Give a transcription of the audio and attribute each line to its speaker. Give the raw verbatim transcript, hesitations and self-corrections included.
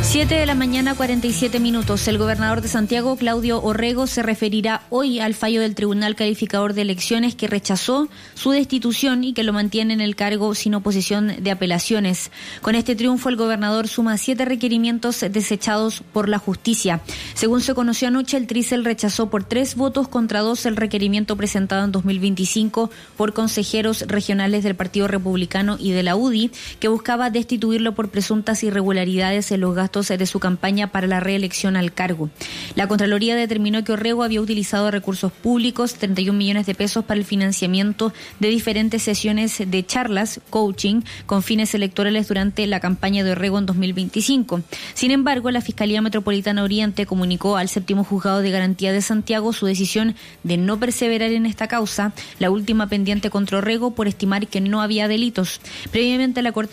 Speaker 1: siete de la mañana, cuarenta y siete minutos. El gobernador de Santiago, Claudio Orrego, se referirá hoy al fallo del Tribunal Calificador de Elecciones que rechazó su destitución y que lo mantiene en el cargo sin oposición de apelaciones. Con este triunfo, el gobernador suma siete requerimientos desechados por la justicia. Según se conoció anoche, el Trícel rechazó por tres votos contra dos el requerimiento presentado en dos mil veinticinco por consejeros regionales del Partido Republicano y de la U D I, que buscaba destituirlo por presuntas irregularidades en los gastos de su campaña para la reelección al cargo. La Contraloría determinó que Orrego había utilizado recursos públicos, treinta y un millones de pesos, para el financiamiento de diferentes sesiones de charlas, coaching, con fines electorales durante la campaña de Orrego en dos mil veinticinco. Sin embargo, la Fiscalía Metropolitana Oriente comunicó al séptimo Juzgado de Garantía de Santiago su decisión de no perseverar en esta causa, la última pendiente contra Orrego, por estimar que no había delitos. Previamente, la Corte